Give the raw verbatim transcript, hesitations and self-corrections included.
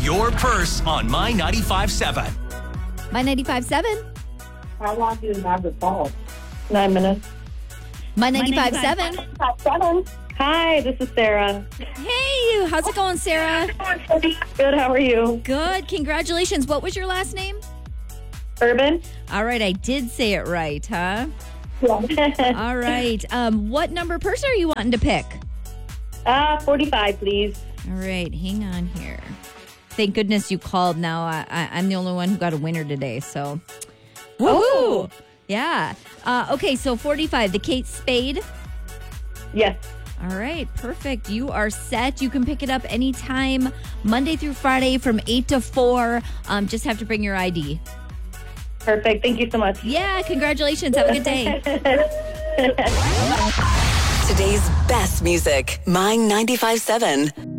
your purse on My ninety-five seven. My ninety-five seven. How long do you have the call? Nine minutes. My ninety-five seven. Seven. Hi, this is Sarah. Hey, how's it going, Sarah? Good, how are you? Good. Congratulations. What was your last name? Urban? All right, I did say it right, huh? Yeah. All right. Um, what number purse are you wanting to pick? uh, forty-five, please. All right, hang on here. Thank goodness you called. Now I, I, I'm the only one who got a winner today, so woohoo! Oh. Yeah. Uh, okay, so forty-five, the Kate Spade. Yes. All right, perfect. You are set. You can pick it up anytime, Monday through Friday from eight to four. Um, just have to bring your I D. Perfect. Thank you so much. Yeah, congratulations. Have a good day. Today's best music, My ninety-five seven.